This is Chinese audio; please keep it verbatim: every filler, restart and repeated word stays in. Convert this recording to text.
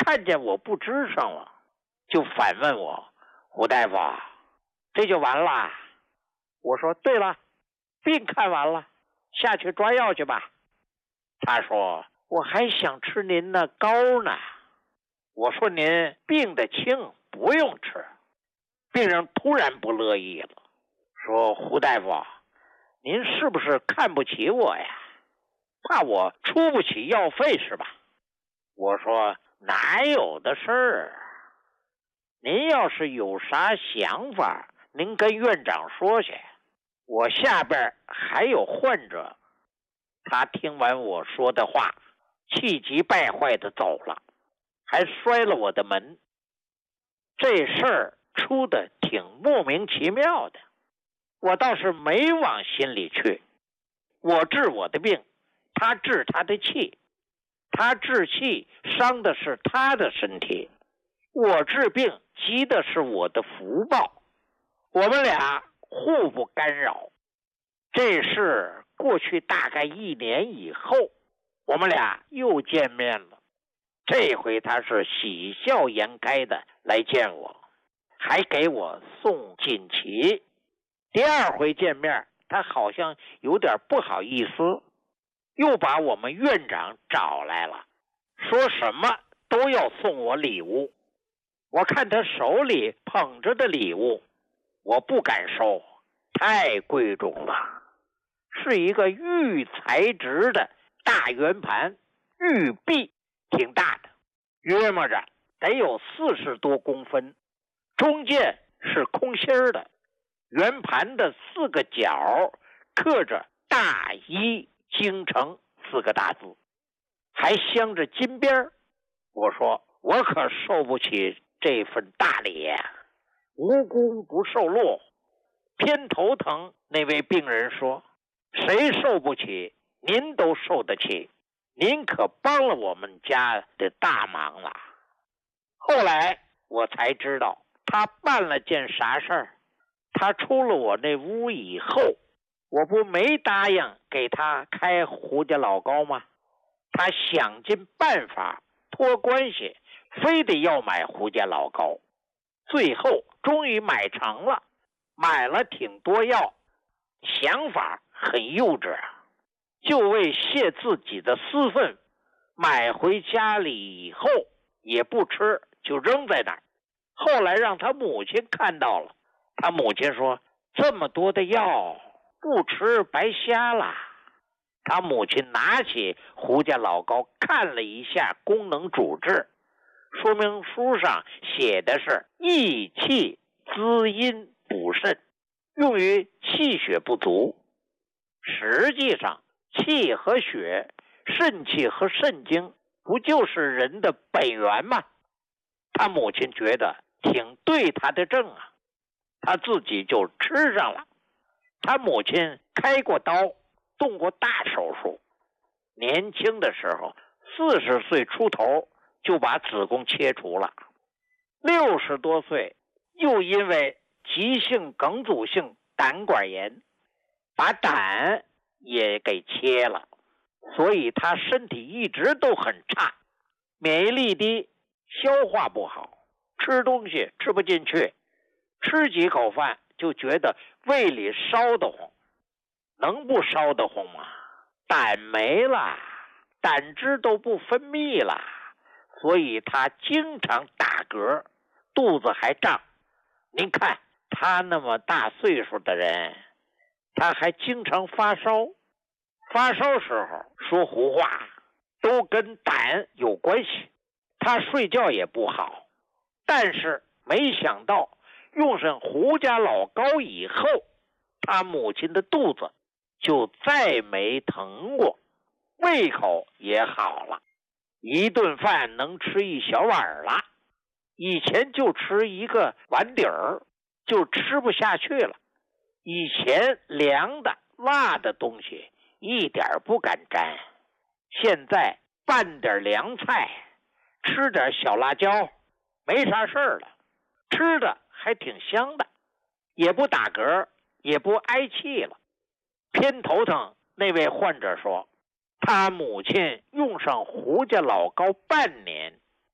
看见我不吱声了，就反问我：“胡大夫，这就完了？”我说：“对了，病看完了，下去抓药去吧。”他说：“我还想吃您那膏呢。”我说：“您病得轻，不用吃。”病人突然不乐意了，说：“胡大夫，您是不是看不起我呀？怕我出不起药费是吧？”我说：“哪有的事儿？您要是有啥想法，您跟院长说去，我下边还有患者。”他听完我说的话，气急败坏的走了，还摔了我的门。这事儿出的挺莫名其妙的，我倒是没往心里去。我治我的病，他治他的气，他治气伤的是他的身体，我治病急的是我的福报，我们俩互不干扰。这事过去大概一年以后，我们俩又见面了。这回他是喜笑颜开的来见我，还给我送锦旗。第二回见面，他好像有点不好意思，又把我们院长找来了，说什么都要送我礼物。我看他手里捧着的礼物，我不敢收，太贵重了，是一个玉材质的大圆盘，玉璧，挺大的，约摸着得有四十多公分，中间是空心儿的，圆盘的四个角刻着大医京城四个大字，还镶着金边。我说我可受不起这份大礼呀，无功不受禄。偏头疼那位病人说：“谁受不起，您都受得起，您可帮了我们家的大忙了。”后来我才知道他办了件啥事儿。他出了我那屋以后，我不没答应给他开胡家老膏吗？他想尽办法托关系，非得要买胡家老膏，最后终于买成了，买了挺多药，想法很幼稚啊，就为泄自己的私愤，买回家里以后也不吃，就扔在那儿。后来让他母亲看到了，他母亲说：“这么多的药不吃白瞎了。”他母亲拿起胡家老膏看了一下功能主治，说明书上写的是益气滋阴补肾，用于气血不足。实际上气和血，肾气和肾精不就是人的本源吗？他母亲觉得挺对他的症啊，他自己就吃上了。他母亲开过刀，动过大手术，年轻的时候四十岁出头就把子宫切除了，六十多岁又因为急性梗阻性胆管炎把胆也给切了，所以他身体一直都很差，免疫力低，消化不好，吃东西吃不进去，吃几口饭就觉得胃里烧得慌。能不烧得慌吗？胆没了，胆汁都不分泌了，所以他经常打嗝，肚子还胀。您看他那么大岁数的人，他还经常发烧，发烧时候说胡话，都跟胆有关系。他睡觉也不好，但是没想到用上胡家老膏以后，他母亲的肚子就再没疼过，胃口也好了，一顿饭能吃一小碗了，以前就吃一个碗底儿就吃不下去了。以前凉的辣的东西一点不敢沾，现在拌点凉菜，吃点小辣椒，没啥事儿了，吃的还挺香的，也不打嗝，也不挨气了。偏头疼那位患者说，他母亲用上胡家老膏半年，